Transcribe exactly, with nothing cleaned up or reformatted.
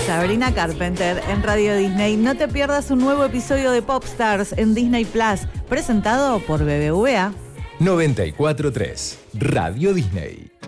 Sabrina Carpenter en Radio Disney. No te pierdas un nuevo episodio de Popstars en Disney Plus, presentado por B B V A. noventa y cuatro punto tres Radio Disney.